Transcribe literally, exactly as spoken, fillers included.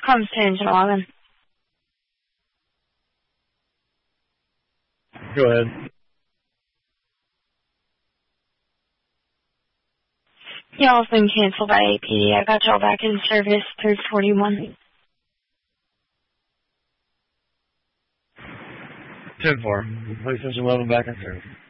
Comes to engine eleven. Go ahead. Y'all's been canceled by A P D. I got y'all back in service through forty-one. ten four. Place engine eleven back in service.